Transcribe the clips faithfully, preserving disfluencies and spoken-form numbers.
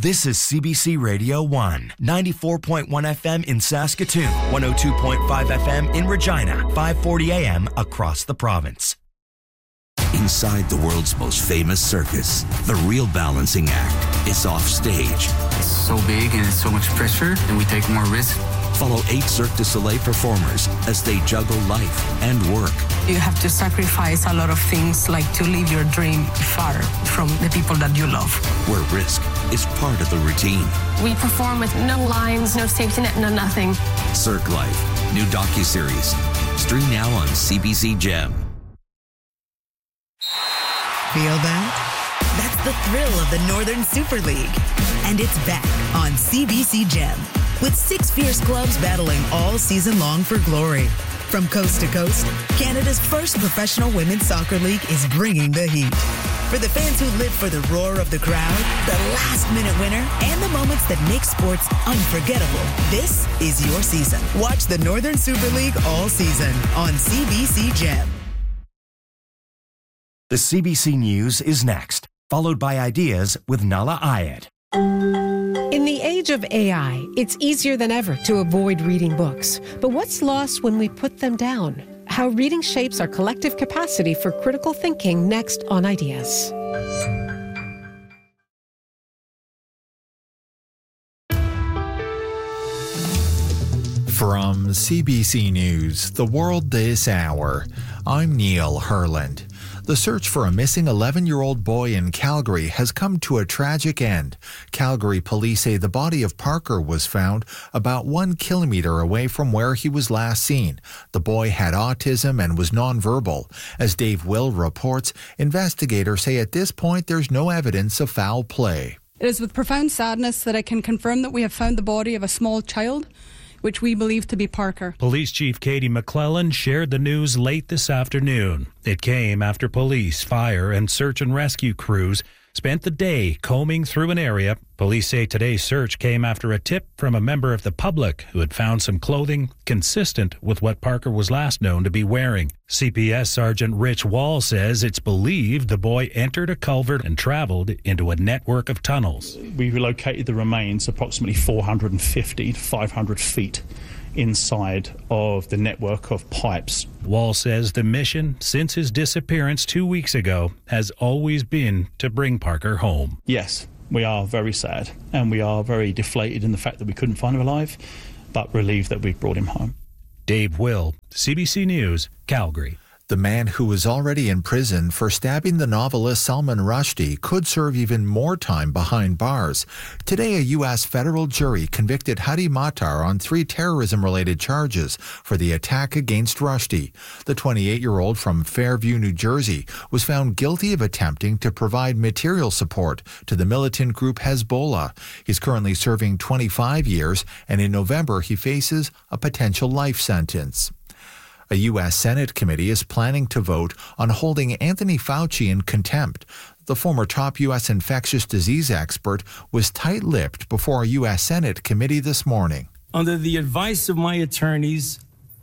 This is C B C Radio one, ninety-four point one F M in Saskatoon, one oh two point five F M in Regina, five forty A M across the province. Inside the world's most famous circus, the real balancing act is off stage. It's so big and it's so much pressure, and we take more risk. Follow eight Cirque du Soleil performers as they juggle life and work. You have to sacrifice a lot of things, like to leave your dream far from the people that you love. Where risk is part of the routine. We perform with no lines, no safety net, no nothing. Cirque Life, new docuseries. Stream now on C B C Gem. Feel that? That's the thrill of the Northern Super League. And it's back on C B C Gem, with six fierce clubs battling all season long for glory. From coast to coast, Canada's first professional women's soccer league is bringing the heat. For the fans who live for the roar of the crowd, the last-minute winner, and the moments that make sports unforgettable, this is your season. Watch the Northern Super League all season on C B C Gem. The C B C News is next, followed by Ideas with Nala Ayed. In the age of A I, it's easier than ever to avoid reading books. But what's lost when we put them down? How reading shapes our collective capacity for critical thinking, next on Ideas. From C B C News, The World This Hour, I'm Neil Herland. The search for a missing eleven-year-old boy in Calgary has come to a tragic end. Calgary police say the body of Parker was found about one kilometre away from where he was last seen. The boy had autism and was nonverbal. As Dave Will reports, investigators say at this point there's no evidence of foul play. It is with profound sadness that I can confirm that we have found the body of a small child, which we believe to be Parker. Police Chief Katie McClellan shared the news late this afternoon. It came after police, fire, and search and rescue crews spent the day combing through an area. Police say today's search came after a tip from a member of the public who had found some clothing consistent with what Parker was last known to be wearing. C P S Sergeant Rich Wall says it's believed the boy entered a culvert and traveled into a network of tunnels. We relocated the remains approximately four hundred fifty to five hundred feet inside of the network of pipes. Wall says the mission since his disappearance two weeks ago has always been to bring Parker home. Yes, we are very sad and we are very deflated in the fact that we couldn't find him alive, but relieved that we brought him home. Dave Will, C B C News, Calgary. The man who was already in prison for stabbing the novelist Salman Rushdie could serve even more time behind bars. Today, a U S federal jury convicted Hadi Matar on three terrorism-related charges for the attack against Rushdie. The twenty-eight-year-old from Fairview, New Jersey, was found guilty of attempting to provide material support to the militant group Hezbollah. He's currently serving twenty-five years, and in November he faces a potential life sentence. A U S Senate committee is planning to vote on holding Anthony Fauci in contempt. The former top U S infectious disease expert was tight-lipped before a U S Senate committee this morning. Under the advice of my attorneys,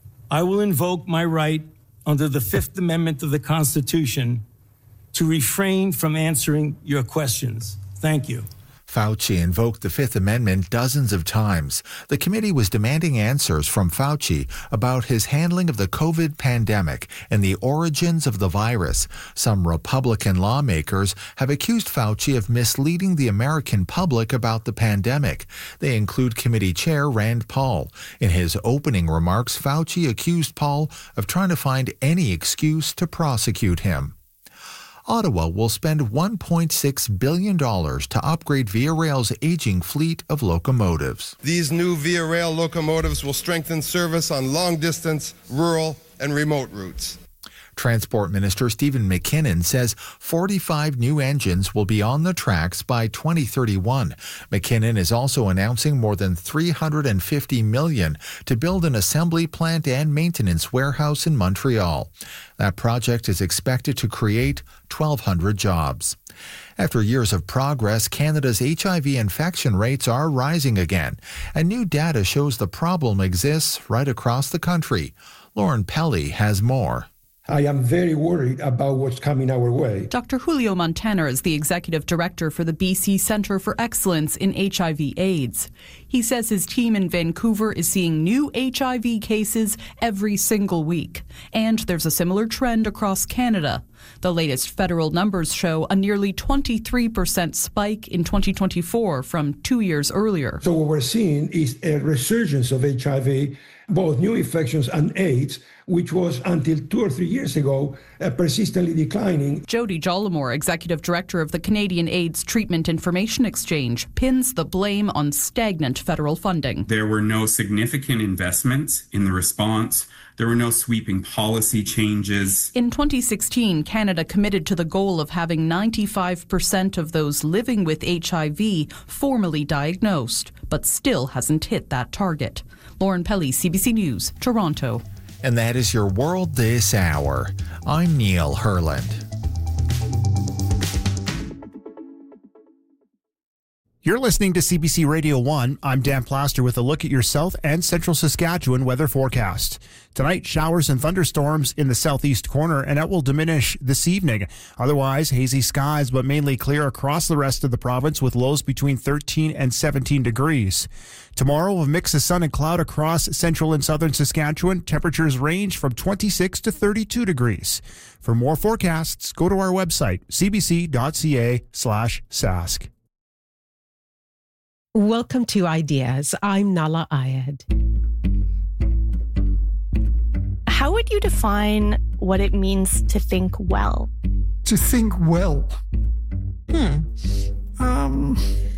I will invoke my right under the Fifth Amendment of the Constitution to refrain from answering your questions. Thank you. Fauci invoked the Fifth Amendment dozens of times. The committee was demanding answers from Fauci about his handling of the COVID pandemic and the origins of the virus. Some Republican lawmakers have accused Fauci of misleading the American public about the pandemic. They include Committee Chair Rand Paul. In his opening remarks, Fauci accused Paul of trying to find any excuse to prosecute him. Ottawa will spend one point six billion dollars to upgrade Via Rail's aging fleet of locomotives. These new Via Rail locomotives will strengthen service on long-distance, rural, and remote routes. Transport Minister Stephen McKinnon says forty-five new engines will be on the tracks by twenty thirty-one. McKinnon is also announcing more than three hundred fifty million dollars to build an assembly plant and maintenance warehouse in Montreal. That project is expected to create twelve hundred jobs. After years of progress, Canada's H I V infection rates are rising again, and new data shows the problem exists right across the country. Lauren Pelly has more. I am very worried about what's coming our way. Doctor Julio Montana is the executive director for the B C Centre for Excellence in H I V AIDS. He says his team in Vancouver is seeing new H I V cases every single week. And there's a similar trend across Canada. The latest federal numbers show a nearly twenty-three percent spike in twenty twenty-four from two years earlier. So what we're seeing is a resurgence of H I V, both new infections and AIDS, which was until two or three years ago uh, persistently declining. Jody Jollimore, executive director of the Canadian AIDS Treatment Information Exchange, pins the blame on stagnant federal funding. There were no significant investments in the response. There were no sweeping policy changes. In twenty sixteen, Canada committed to the goal of having ninety-five percent of those living with H I V formally diagnosed, but still hasn't hit that target. Lauren Pelly, C B C News, Toronto. And that is your World This Hour. I'm Neil Herland. You're listening to C B C Radio one. I'm Dan Plaster with a look at your South and Central Saskatchewan weather forecast. Tonight, showers and thunderstorms in the southeast corner, and that will diminish this evening. Otherwise, hazy skies, but mainly clear across the rest of the province with lows between thirteen and seventeen degrees. Tomorrow, a mix of sun and cloud across central and southern Saskatchewan. Temperatures range from twenty-six to thirty-two degrees. For more forecasts, go to our website, cbc.ca slash sask. Welcome to Ideas. I'm Nala Ayed. How would you define what it means to think well? To think well? Hmm. Um...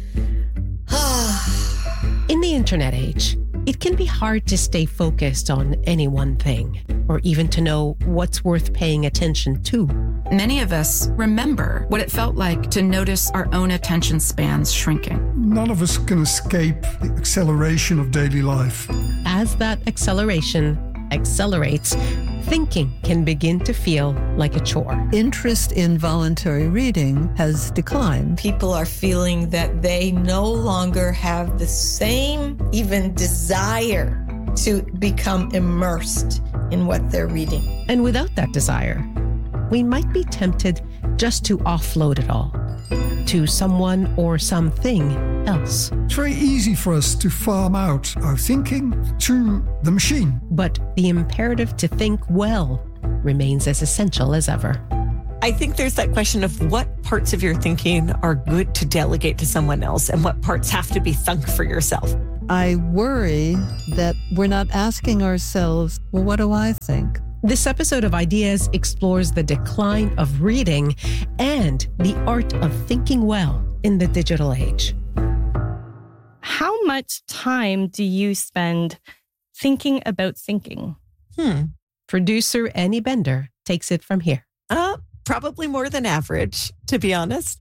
In the internet age, it can be hard to stay focused on any one thing, or even to know what's worth paying attention to. Many of us remember what it felt like to notice our own attention spans shrinking. None of us can escape the acceleration of daily life. As that acceleration accelerates, thinking can begin to feel like a chore. Interest in voluntary reading has declined. People are feeling that they no longer have the same even desire to become immersed in what they're reading. And without that desire, we might be tempted just to offload it all to someone or something else. It's very easy for us to farm out our thinking to the machine. But the imperative to think well remains as essential as ever. I think there's that question of what parts of your thinking are good to delegate to someone else and what parts have to be thunk for yourself. I worry that we're not asking ourselves, well, what do I think? This episode of Ideas explores the decline of reading and the art of thinking well in the digital age. How much time do you spend thinking about thinking? Hmm. Producer Annie Bender takes it from here. Uh, probably more than average, to be honest.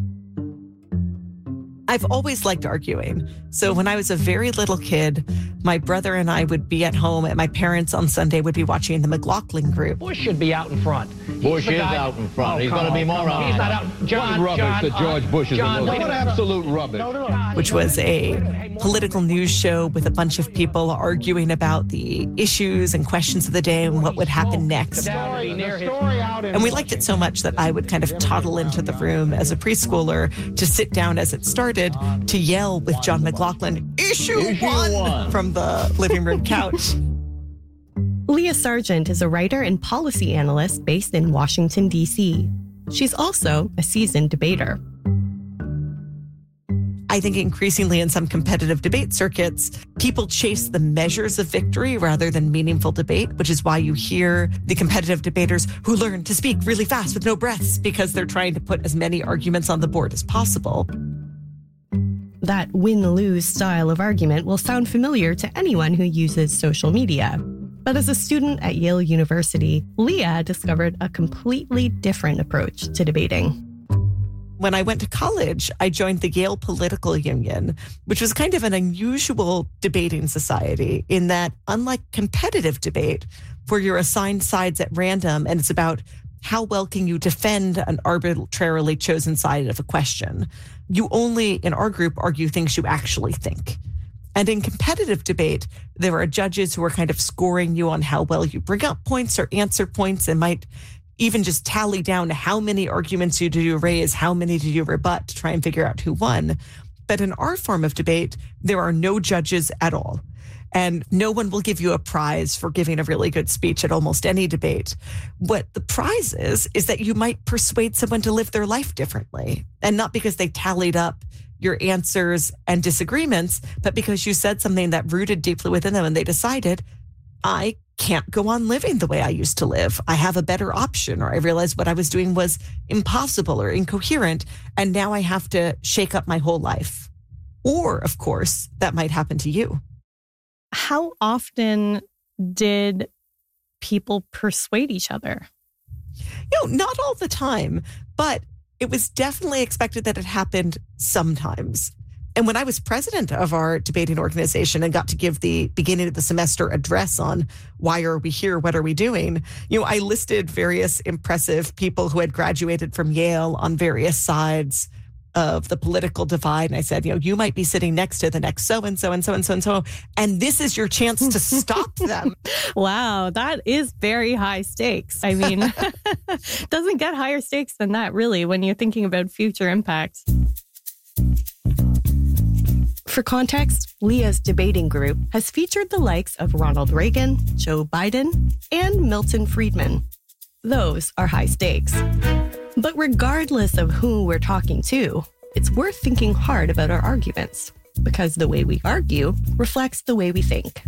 I've always liked arguing. So when I was a very little kid, my brother and I would be at home and my parents on Sunday would be watching the McLaughlin Group. Bush should be out in front. Bush is guy, out in front. Oh, He's going to be more on. He's not out. John, what rubbish John, that George uh, Bush is John, in the What absolute rubbish. No, no, no. Which was a political news show with a bunch of people arguing about the issues and questions of the day and what would happen next. And we liked it so much that I would kind of toddle into the room as a preschooler to sit down as it started to yell with John McLaughlin, issue, issue one, one from the living room couch. Leah Sargent is a writer and policy analyst based in Washington, D C. She's also a seasoned debater. I think increasingly in some competitive debate circuits, people chase the measures of victory rather than meaningful debate, which is why you hear the competitive debaters who learn to speak really fast with no breaths because they're trying to put as many arguments on the board as possible. That win-lose style of argument will sound familiar to anyone who uses social media. But as a student at Yale University, Leah discovered a completely different approach to debating. When I went to college, I joined the Yale Political Union, which was kind of an unusual debating society in that, unlike competitive debate, where you're assigned sides at random and it's about how well can you defend an arbitrarily chosen side of a question, you only, in our group, argue things you actually think. And in competitive debate, there are judges who are kind of scoring you on how well you bring up points or answer points, and might even just tally down how many arguments you do you raise, how many do you rebut to try and figure out who won. But in our form of debate, there are no judges at all. And no one will give you a prize for giving a really good speech at almost any debate. What the prize is, is that you might persuade someone to live their life differently. And not because they tallied up your answers and disagreements, but because you said something that rooted deeply within them and they decided, I can't go on living the way I used to live. I have a better option, or I realized what I was doing was impossible or incoherent, and now I have to shake up my whole life. Or, of course, that might happen to you. How often did people persuade each other? You know, not all the time, but it was definitely expected that it happened sometimes. And when I was president of our debating organization and got to give the beginning of the semester address on why are we here, what are we doing, you know, I listed various impressive people who had graduated from Yale on various sides of the political divide. And I said, you know, you might be sitting next to the next so-and-so and so-and-so and so, and this is your chance to stop them. Wow, that is very high stakes. I mean, doesn't get higher stakes than that, really, when you're thinking about future impacts. For context, Leah's debating group has featured the likes of Ronald Reagan, Joe Biden, and Milton Friedman. Those are high stakes. But regardless of who we're talking to, it's worth thinking hard about our arguments, because the way we argue reflects the way we think.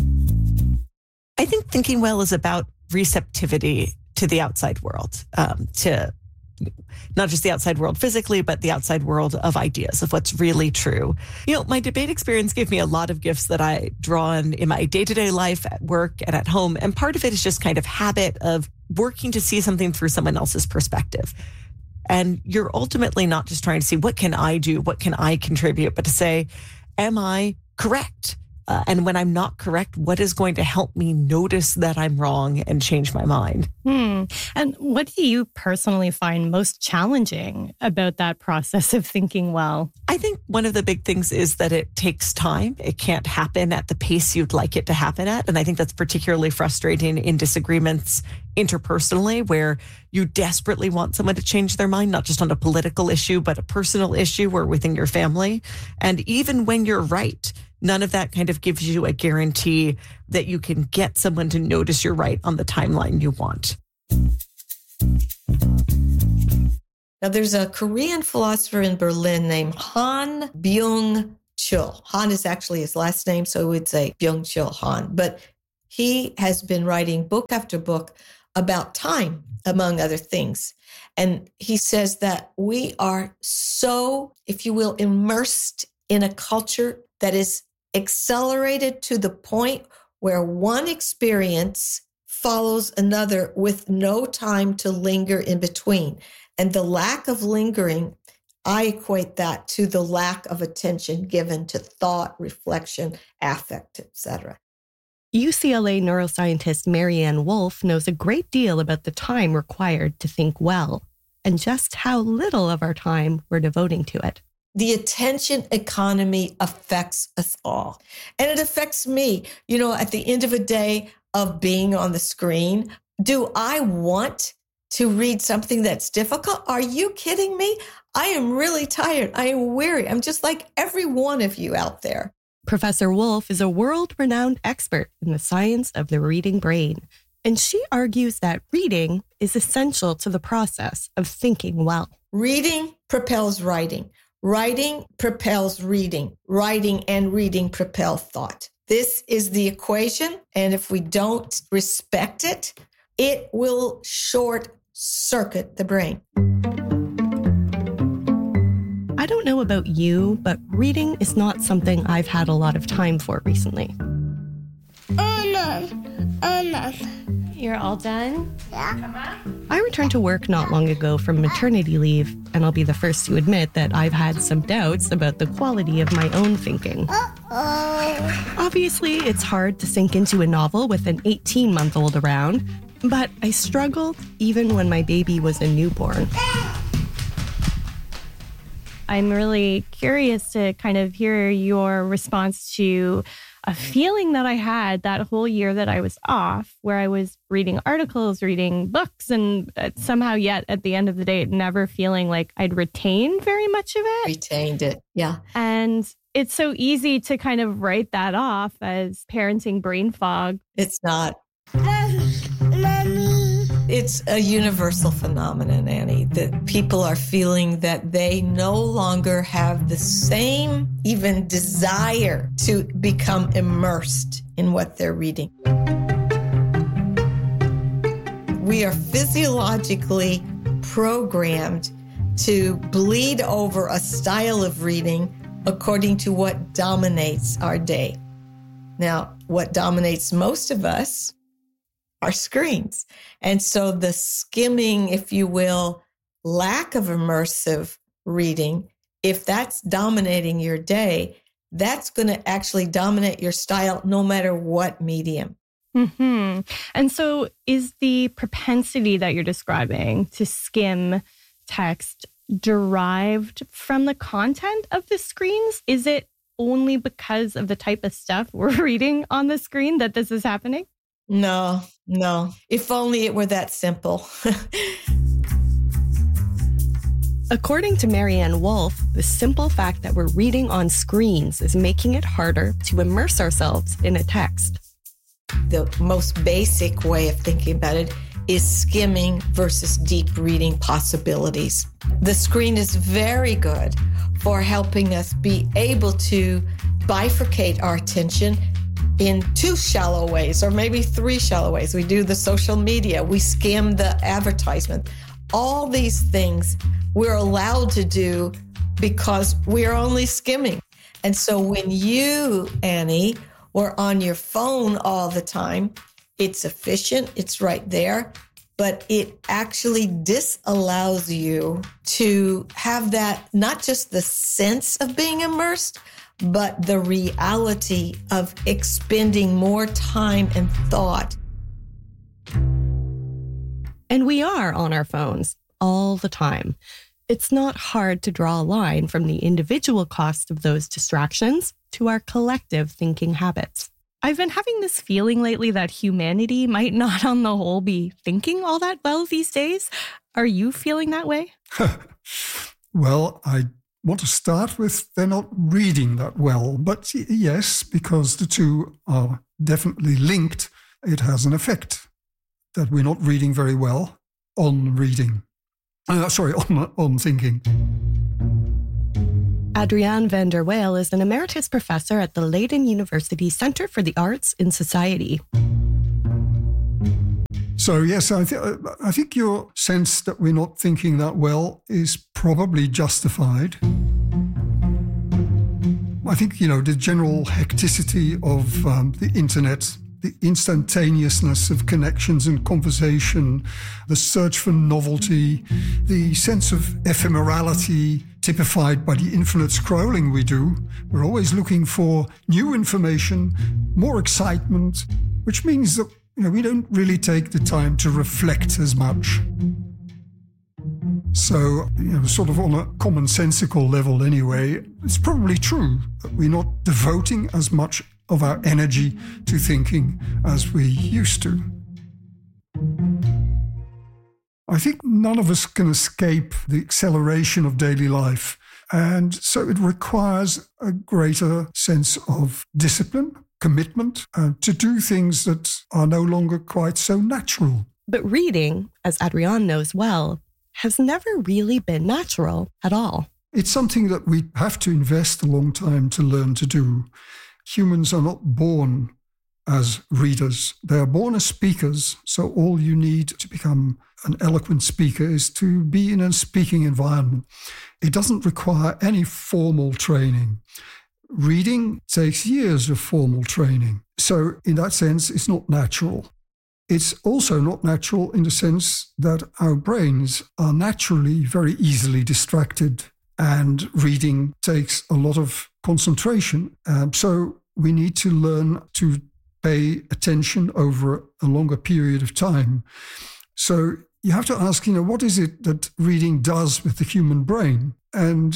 I think thinking well is about receptivity to the outside world, um, to not just the outside world physically, but the outside world of ideas, of what's really true. You know, my debate experience gave me a lot of gifts that I draw on in my day-to-day life, at work and at home. And part of it is just kind of habit of working to see something through someone else's perspective. And you're ultimately not just trying to see, what can I do? What can I contribute? But to say, am I correct? Uh, and when I'm not correct, what is going to help me notice that I'm wrong and change my mind? Hmm. And what do you personally find most challenging about that process of thinking well? I think one of the big things is that it takes time. It can't happen at the pace you'd like it to happen at. And I think that's particularly frustrating in disagreements interpersonally, where you desperately want someone to change their mind, not just on a political issue, but a personal issue or within your family. And even when you're right, none of that kind of gives you a guarantee that you can get someone to notice you're right on the timeline you want. Now, there's a Korean philosopher in Berlin named Han Byung-chul. Han is actually his last name, so we'd say Byung-chul Han. But he has been writing book after book about time, among other things. And he says that we are so, if you will, immersed in a culture that is accelerated to the point where one experience follows another with no time to linger in between. And the lack of lingering, I equate that to the lack of attention given to thought, reflection, affect, et cetera. U C L A neuroscientist Marianne Wolf knows a great deal about the time required to think well, and just how little of our time we're devoting to it. The attention economy affects us all. And it affects me. You know, at the end of a day of being on the screen, do I want to read something that's difficult? Are you kidding me? I am really tired. I am weary. I'm just like every one of you out there. Professor Wolf is a world-renowned expert in the science of the reading brain, and she argues that reading is essential to the process of thinking well. Reading propels writing. Writing propels reading. Writing and reading propel thought. This is the equation, and if we don't respect it, it will short circuit the brain. I don't know about you, but reading is not something I've had a lot of time for recently. Anna, Anna. You're all done? Yeah. I returned to work not long ago from maternity leave, and I'll be the first to admit that I've had some doubts about the quality of my own thinking. Uh-oh. Obviously, it's hard to sink into a novel with an eighteen-month-old around, but I struggled even when my baby was a newborn. I'm really curious to kind of hear your response to a feeling that I had that whole year that I was off, where I was reading articles, reading books, and somehow yet at the end of the day, never feeling like I'd retained very much of it. Retained it, yeah. And it's so easy to kind of write that off as parenting brain fog. It's not. It's a universal phenomenon, Annie, that people are feeling that they no longer have the same even desire to become immersed in what they're reading. We are physiologically programmed to bleed over a style of reading according to what dominates our day. Now, what dominates most of us are screens. And so the skimming, if you will, lack of immersive reading, if that's dominating your day, that's going to actually dominate your style no matter what medium. Mm-hmm. And so is the propensity that you're describing to skim text derived from the content of the screens? Is it only because of the type of stuff we're reading on the screen that this is happening? No, no. If only it were that simple. According to Marianne Wolf, the simple fact that we're reading on screens is making it harder to immerse ourselves in a text. The most basic way of thinking about it is skimming versus deep reading possibilities. The screen is very good for helping us be able to bifurcate our attention in two shallow ways, or maybe three shallow ways. We do the social media, we skim the advertisement. All these things we're allowed to do because we're only skimming. And so when you, Annie, were on your phone all the time, it's efficient, it's right there, but it actually disallows you to have that, not just the sense of being immersed, but the reality of expending more time and thought. And we are on our phones all the time. It's not hard to draw a line from the individual cost of those distractions to our collective thinking habits. I've been having this feeling lately that humanity might not on the whole be thinking all that well these days. Are you feeling that way? Well, I want to start with they're not reading that well. But yes, because the two are definitely linked, it has an effect that we're not reading very well on reading. Uh, sorry, on, on thinking. Adriaan van der Weyl is an emeritus professor at the Leiden University Center for the Arts in Society. So yes, I, th- I think your sense that we're not thinking that well is probably justified. I think, you know, the general hecticity of um, the internet, the instantaneousness of connections and conversation, the search for novelty, the sense of ephemerality typified by the infinite scrolling we do. We're always looking for new information, more excitement, which means that, you know, we don't really take the time to reflect as much. So, you know, sort of on a commonsensical level anyway, it's probably true that we're not devoting as much of our energy to thinking as we used to. I think none of us can escape the acceleration of daily life, and so it requires a greater sense of discipline, commitment, uh, to do things that are no longer quite so natural. But reading, as Adriaan knows well, has never really been natural at all. It's something that we have to invest a long time to learn to do. Humans are not born as readers. They are born as speakers, so all you need to become an eloquent speaker is to be in a speaking environment. It doesn't require any formal training. Reading takes years of formal training. So in that sense, it's not natural. It's also not natural in the sense that our brains are naturally very easily distracted, and reading takes a lot of concentration. Um, so we need to learn to pay attention over a longer period of time. So you have to ask, you know, what is it that reading does with the human brain? And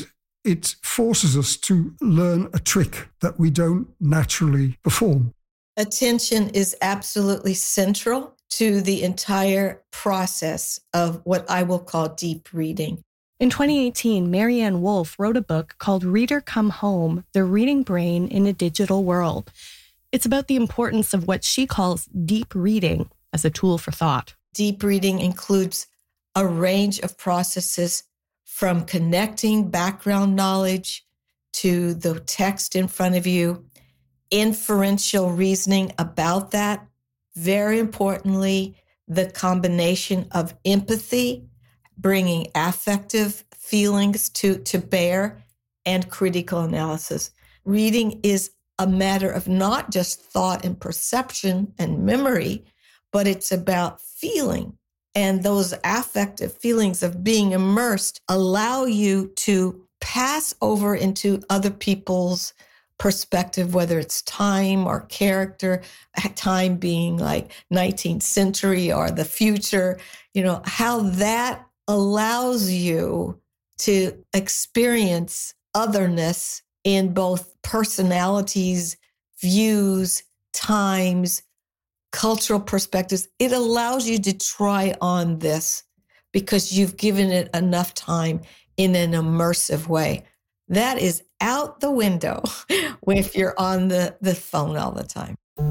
it forces us to learn a trick that we don't naturally perform. Attention is absolutely central to the entire process of what I will call deep reading. In twenty eighteen, Marianne Wolf wrote a book called Reader Come Home, The Reading Brain in a Digital World. It's about the importance of what she calls deep reading as a tool for thought. Deep reading includes a range of processes from connecting background knowledge to the text in front of you, inferential reasoning about that. Very importantly, the combination of empathy, bringing affective feelings to, to bear, and critical analysis. Reading is a matter of not just thought and perception and memory, but it's about feeling. And those affective feelings of being immersed allow you to pass over into other people's perspective, whether it's time or character, time being like nineteenth century or the future, you know, how that allows you to experience otherness in both personalities, views, times, cultural perspectives. It allows you to try on this because you've given it enough time in an immersive way. That is out the window if you're on the, the phone all the time.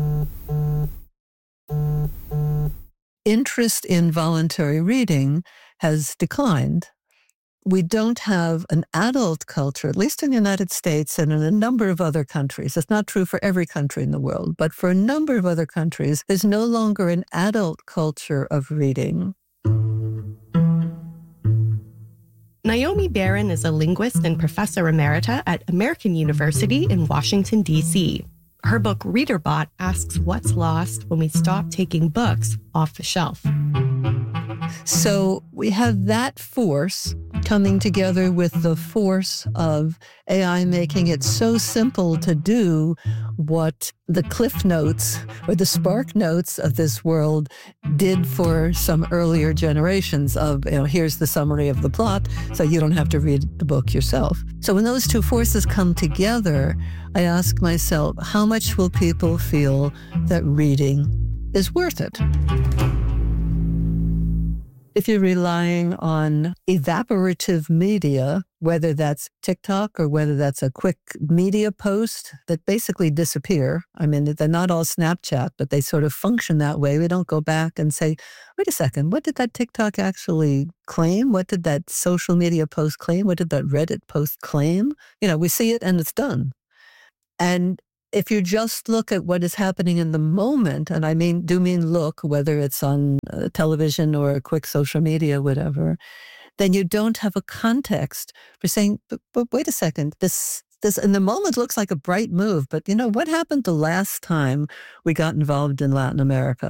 Interest in voluntary reading has declined. We don't have an adult culture, at least in the United States and in a number of other countries. It's not true for every country in the world, but for a number of other countries, there's no longer an adult culture of reading. Naomi Barron is a linguist and professor emerita at American University in Washington, D C. Her book, ReaderBot, asks what's lost when we stop taking books off the shelf. So we have that force coming together with the force of A I making it so simple to do what the Cliff Notes or the Spark Notes of this world did for some earlier generations of, you know, here's the summary of the plot, so you don't have to read the book yourself. So when those two forces come together, I ask myself, how much will people feel that reading is worth it? If you're relying on evaporative media, whether that's TikTok or whether that's a quick media post that basically disappear. I mean, they're not all Snapchat, but they sort of function that way. We don't go back and say, wait a second, what did that TikTok actually claim? What did that social media post claim? What did that Reddit post claim? You know, we see it and it's done. And if you just look at what is happening in the moment, and I mean, do mean look, whether it's on uh, television or a quick social media, whatever, then you don't have a context for saying, but, but wait a second, this, this in the moment looks like a bright move, but you know, what happened the last time we got involved in Latin America?